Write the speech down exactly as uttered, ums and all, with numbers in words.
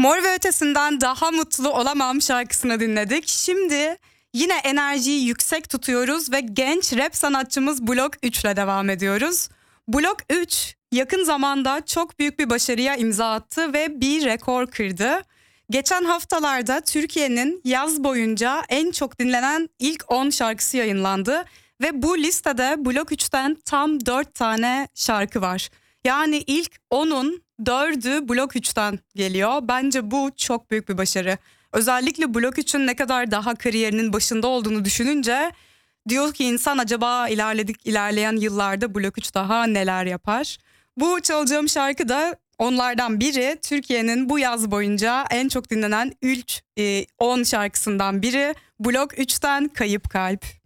Mor ve Ötesi'nden Daha Mutlu Olamam şarkısını dinledik. Şimdi yine enerjiyi yüksek tutuyoruz ve genç rap sanatçımız Blok üç ile devam ediyoruz. Blok üç yakın zamanda çok büyük bir başarıya imza attı ve bir rekor kırdı. Geçen haftalarda Türkiye'nin yaz boyunca en çok dinlenen ilk on şarkısı yayınlandı ve bu listede Blok üçten tam dört tane şarkı var. Yani ilk onun dördü Blok üçten geliyor. Bence bu çok büyük bir başarı. Özellikle Blok üçün ne kadar daha kariyerinin başında olduğunu düşününce diyor ki insan acaba ilerledik ilerleyen yıllarda Blok üç daha neler yapar? Bu çalacağım şarkı da onlardan biri. Türkiye'nin bu yaz boyunca en çok dinlenen ilk on şarkısından biri. Blok üçten Kayıp Kalp.